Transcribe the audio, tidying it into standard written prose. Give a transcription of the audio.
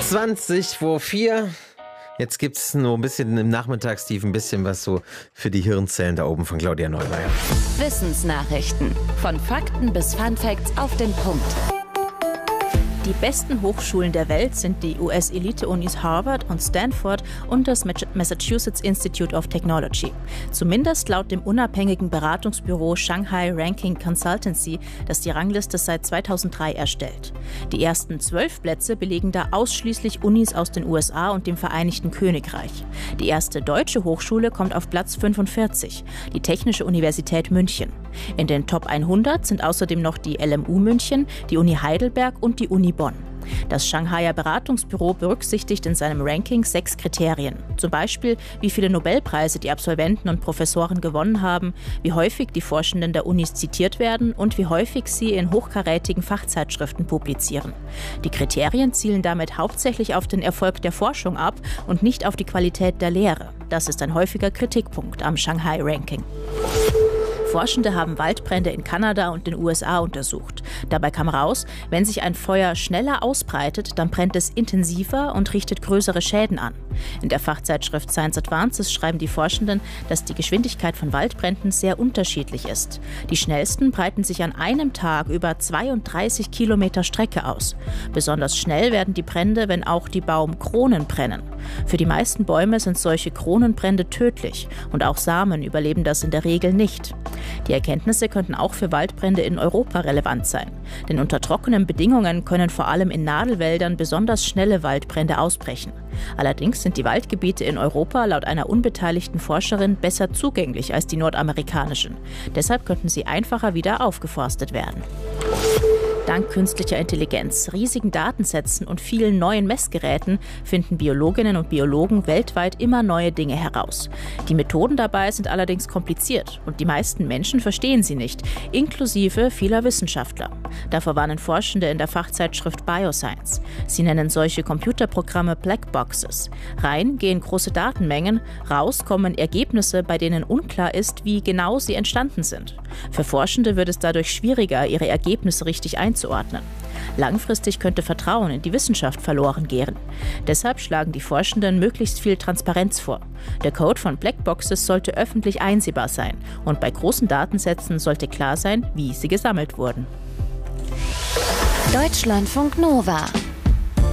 20:04. Jetzt gibt es nur ein bisschen im Nachmittagstief ein bisschen was so für die Hirnzellen da oben von Claudia Neumeier. Wissensnachrichten. Von Fakten bis Funfacts auf den Punkt. Die besten Hochschulen der Welt sind die US-Elite-Unis Harvard und Stanford und das Massachusetts Institute of Technology. Zumindest laut dem unabhängigen Beratungsbüro Shanghai Ranking Consultancy, das die Rangliste seit 2003 erstellt. Die ersten 12 Plätze belegen da ausschließlich Unis aus den USA und dem Vereinigten Königreich. Die erste deutsche Hochschule kommt auf Platz 45, die Technische Universität München. In den Top 100 sind außerdem noch die LMU München, die Uni Heidelberg und die Uni Bonn. Das Shanghaier Beratungsbüro berücksichtigt in seinem Ranking 6 Kriterien. Zum Beispiel, wie viele Nobelpreise die Absolventen und Professoren gewonnen haben, wie häufig die Forschenden der Unis zitiert werden und wie häufig sie in hochkarätigen Fachzeitschriften publizieren. Die Kriterien zielen damit hauptsächlich auf den Erfolg der Forschung ab und nicht auf die Qualität der Lehre. Das ist ein häufiger Kritikpunkt am Shanghai-Ranking. Forschende haben Waldbrände in Kanada und den USA untersucht. Dabei kam raus, wenn sich ein Feuer schneller ausbreitet, dann brennt es intensiver und richtet größere Schäden an. In der Fachzeitschrift Science Advances schreiben die Forschenden, dass die Geschwindigkeit von Waldbränden sehr unterschiedlich ist. Die schnellsten breiten sich an einem Tag über 32 Kilometer Strecke aus. Besonders schnell werden die Brände, wenn auch die Baumkronen brennen. Für die meisten Bäume sind solche Kronenbrände tödlich und auch Samen überleben das in der Regel nicht. Die Erkenntnisse könnten auch für Waldbrände in Europa relevant sein. Denn unter trockenen Bedingungen können vor allem in Nadelwäldern besonders schnelle Waldbrände ausbrechen. Allerdings sind die Waldgebiete in Europa laut einer unbeteiligten Forscherin besser zugänglich als die nordamerikanischen. Deshalb könnten sie einfacher wieder aufgeforstet werden. Dank künstlicher Intelligenz, riesigen Datensätzen und vielen neuen Messgeräten finden Biologinnen und Biologen weltweit immer neue Dinge heraus. Die Methoden dabei sind allerdings kompliziert und die meisten Menschen verstehen sie nicht, inklusive vieler Wissenschaftler. Davor warnen Forschende in der Fachzeitschrift Bioscience. Sie nennen solche Computerprogramme Blackboxes. Rein gehen große Datenmengen, raus kommen Ergebnisse, bei denen unklar ist, wie genau sie entstanden sind. Für Forschende wird es dadurch schwieriger, ihre Ergebnisse richtig einzuordnen. Langfristig könnte Vertrauen in die Wissenschaft verloren gehen. Deshalb schlagen die Forschenden möglichst viel Transparenz vor. Der Code von Blackboxes sollte öffentlich einsehbar sein und bei großen Datensätzen sollte klar sein, wie sie gesammelt wurden. Deutschlandfunk Nova